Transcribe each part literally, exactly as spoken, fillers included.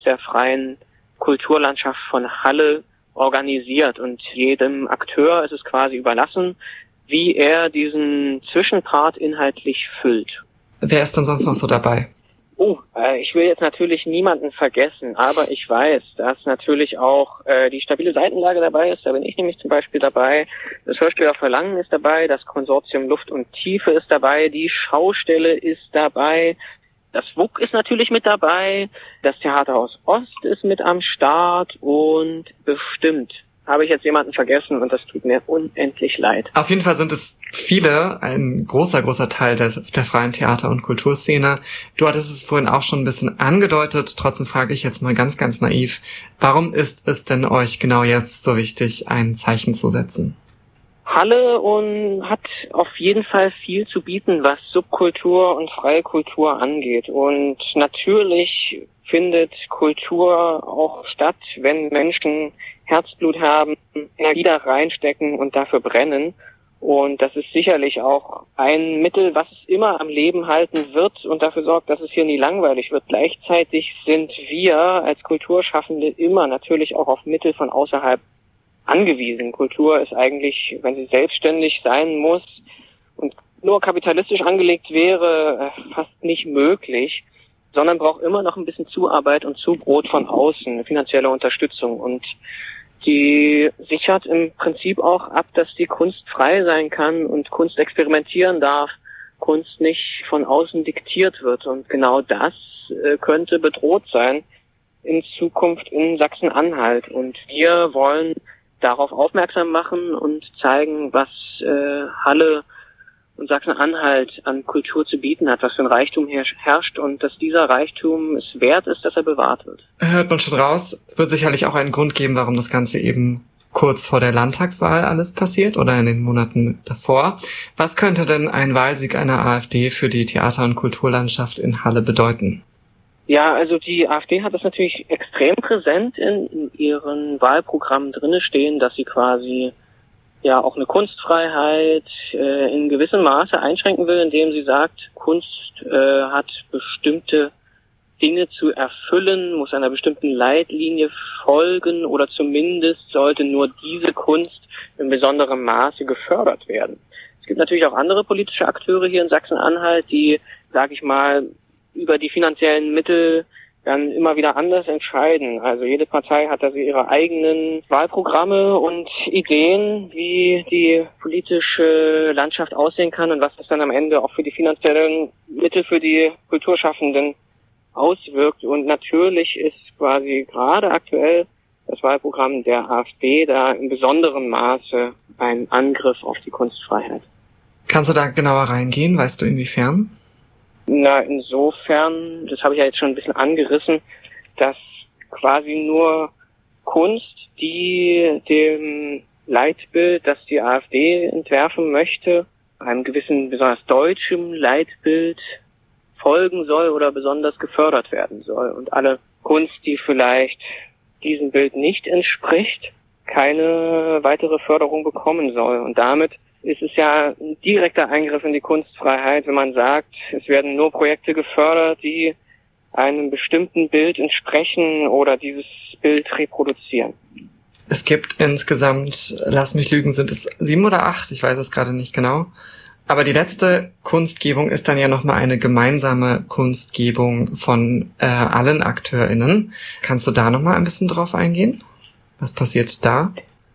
der freien Kulturlandschaft von Halle organisiert. Und jedem Akteur ist es quasi überlassen, wie er diesen Zwischenpart inhaltlich füllt. Wer ist denn sonst noch so dabei? Oh, äh, ich will jetzt natürlich niemanden vergessen, aber ich weiß, dass natürlich auch äh, die stabile Seitenlage dabei ist. Da bin ich nämlich zum Beispiel dabei. Das Hörspiel auf Verlangen ist dabei, das Konsortium Luft und Tiefe ist dabei, die Schaustelle ist dabei, das W U K ist natürlich mit dabei, das Theaterhaus Ost ist mit am Start und bestimmt habe ich jetzt jemanden vergessen und das tut mir unendlich leid. Auf jeden Fall sind es viele, ein großer, großer Teil des, der freien Theater- und Kulturszene. Du hattest es vorhin auch schon ein bisschen angedeutet, trotzdem frage ich jetzt mal ganz, ganz naiv, warum ist es denn euch genau jetzt so wichtig, ein Zeichen zu setzen? Halle und hat auf jeden Fall viel zu bieten, was Subkultur und freie Kultur angeht. Und natürlich findet Kultur auch statt, wenn Menschen Herzblut haben, Energie da reinstecken und dafür brennen. Und das ist sicherlich auch ein Mittel, was es immer am Leben halten wird und dafür sorgt, dass es hier nie langweilig wird. Gleichzeitig sind wir als Kulturschaffende immer natürlich auch auf Mittel von außerhalb angewiesen. Kultur ist eigentlich, wenn sie selbstständig sein muss und nur kapitalistisch angelegt wäre, fast nicht möglich, sondern braucht immer noch ein bisschen Zuarbeit und Zubrot von außen, finanzielle Unterstützung. Und die sichert im Prinzip auch ab, dass die Kunst frei sein kann und Kunst experimentieren darf, Kunst nicht von außen diktiert wird. Und genau das äh, könnte bedroht sein in Zukunft in Sachsen-Anhalt. Und wir wollen darauf aufmerksam machen und zeigen, was äh, Halle und Sachsen-Anhalt an Kultur zu bieten hat, was für ein Reichtum herrscht und dass dieser Reichtum es wert ist, dass er bewahrt wird. Hört man schon raus. Es wird sicherlich auch einen Grund geben, warum das Ganze eben kurz vor der Landtagswahl alles passiert oder in den Monaten davor. Was könnte denn ein Wahlsieg einer AfD für die Theater- und Kulturlandschaft in Halle bedeuten? Ja, also die AfD hat das natürlich extrem präsent in, in ihren Wahlprogrammen drinne stehen, dass sie quasi ja auch eine Kunstfreiheit äh, in gewissem Maße einschränken will, indem sie sagt, Kunst äh, hat bestimmte Dinge zu erfüllen, muss einer bestimmten Leitlinie folgen oder zumindest sollte nur diese Kunst in besonderem Maße gefördert werden. Es gibt natürlich auch andere politische Akteure hier in Sachsen-Anhalt, die, sag ich mal, über die finanziellen Mittel dann immer wieder anders entscheiden. Also jede Partei hat also ihre eigenen Wahlprogramme und Ideen, wie die politische Landschaft aussehen kann und was das dann am Ende auch für die finanziellen Mittel für die Kulturschaffenden auswirkt. Und natürlich ist quasi gerade aktuell das Wahlprogramm der AfD da in besonderem Maße ein Angriff auf die Kunstfreiheit. Kannst du da genauer reingehen? Weißt du inwiefern? Na, insofern, das habe ich ja jetzt schon ein bisschen angerissen, dass quasi nur Kunst, die dem Leitbild, das die AfD entwerfen möchte, einem gewissen besonders deutschen Leitbild folgen soll oder besonders gefördert werden soll. Und alle Kunst, die vielleicht diesem Bild nicht entspricht, keine weitere Förderung bekommen soll. Und damit ist es ja ein direkter Eingriff in die Kunstfreiheit, wenn man sagt, es werden nur Projekte gefördert, die einem bestimmten Bild entsprechen oder dieses Bild reproduzieren. Es gibt insgesamt, lass mich lügen, sind es sieben oder acht, ich weiß es gerade nicht genau. Aber die letzte Kunstgebung ist dann ja nochmal eine gemeinsame Kunstgebung von äh, allen AkteurInnen. Kannst du da nochmal ein bisschen drauf eingehen? Was passiert da?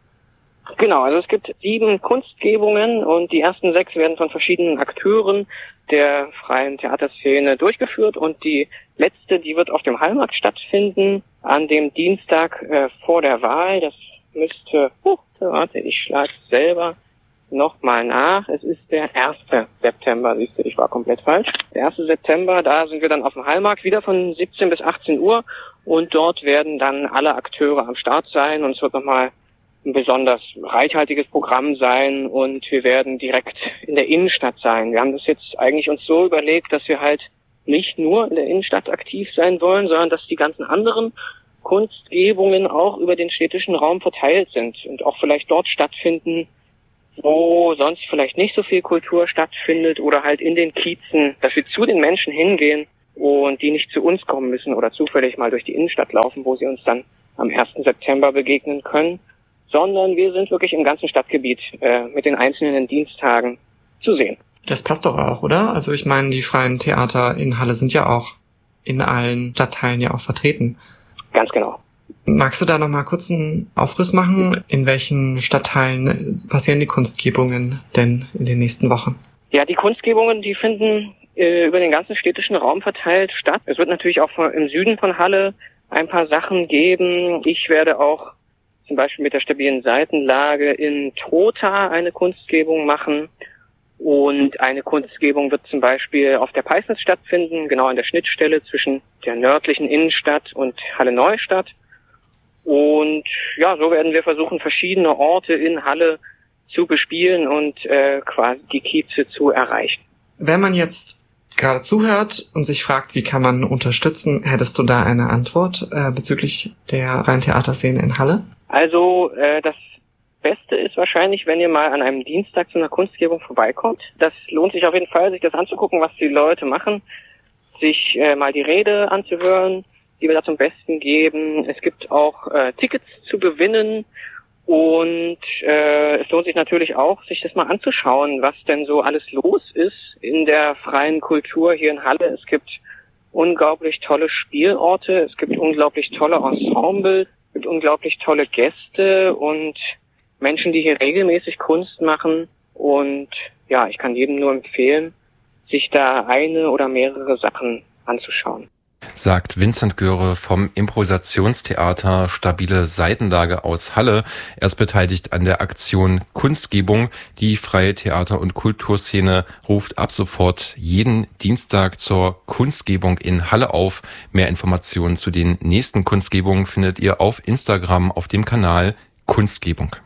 Genau, also es gibt sieben Kunstgebungen und die ersten sechs werden von verschiedenen Akteuren der freien Theaterszene durchgeführt und die letzte, die wird auf dem Hallmarkt stattfinden, an dem Dienstag äh, vor der Wahl. Das müsste, uh, warte, ich schlage selber nochmal nach. Es ist der erste September, siehst du, ich war komplett falsch. Der erste September, da sind wir dann auf dem Hallmarkt wieder von siebzehn bis achtzehn Uhr und dort werden dann alle Akteure am Start sein und es wird nochmal ein besonders reichhaltiges Programm sein und wir werden direkt in der Innenstadt sein. Wir haben das jetzt eigentlich uns so überlegt, dass wir halt nicht nur in der Innenstadt aktiv sein wollen, sondern dass die ganzen anderen Kunstgebungen auch über den städtischen Raum verteilt sind und auch vielleicht dort stattfinden, wo sonst vielleicht nicht so viel Kultur stattfindet oder halt in den Kiezen, dass wir zu den Menschen hingehen und die nicht zu uns kommen müssen oder zufällig mal durch die Innenstadt laufen, wo sie uns dann am ersten September begegnen können, sondern wir sind wirklich im ganzen Stadtgebiet äh, mit den einzelnen Diensttagen zu sehen. Das passt doch auch, oder? Also ich meine, die freien Theater in Halle sind ja auch in allen Stadtteilen ja auch vertreten. Ganz genau. Magst du da noch mal kurz einen Aufriss machen? In welchen Stadtteilen passieren die Kunstgebungen denn in den nächsten Wochen? Ja, die Kunstgebungen, die finden äh, über den ganzen städtischen Raum verteilt statt. Es wird natürlich auch im Süden von Halle ein paar Sachen geben. Ich werde auch zum Beispiel mit der stabilen Seitenlage in Trotha eine Kunstgebung machen. Und eine Kunstgebung wird zum Beispiel auf der Peissnitz stattfinden, genau an der Schnittstelle zwischen der nördlichen Innenstadt und Halle-Neustadt. Und ja, so werden wir versuchen, verschiedene Orte in Halle zu bespielen und äh, quasi die Kieze zu erreichen. Wenn man jetzt gerade zuhört und sich fragt, wie kann man unterstützen, hättest du da eine Antwort äh, bezüglich der freien Theaterszene in Halle? Also äh, das Beste ist wahrscheinlich, wenn ihr mal an einem Dienstag zu einer Kunstgebung vorbeikommt. Das lohnt sich auf jeden Fall, sich das anzugucken, was die Leute machen, sich äh, mal die Rede anzuhören, die wir da zum Besten geben. Es gibt auch äh, Tickets zu gewinnen und äh, es lohnt sich natürlich auch, sich das mal anzuschauen, was denn so alles los ist in der freien Kultur hier in Halle. Es gibt unglaublich tolle Spielorte, es gibt unglaublich tolle Ensembles, es gibt unglaublich tolle Gäste und Menschen, die hier regelmäßig Kunst machen. Und ja, ich kann jedem nur empfehlen, sich da eine oder mehrere Sachen anzuschauen. Sagt Vincent Göre vom Improvisationstheater Stabile Seitenlage aus Halle. Er ist beteiligt an der Aktion Kunstgebung. Die freie Theater- und Kulturszene ruft ab sofort jeden Dienstag zur Kunstgebung in Halle auf. Mehr Informationen zu den nächsten Kunstgebungen findet ihr auf Instagram auf dem Kanal Kunstgebung.